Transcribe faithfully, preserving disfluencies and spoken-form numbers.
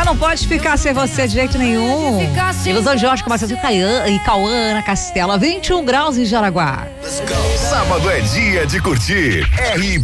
não pode ficar sem você de jeito nenhum. Ilusão de Jorge com Marcelo e Cauã, Ana Castela, vinte e um graus em Jaraguá. Sábado é dia de curtir R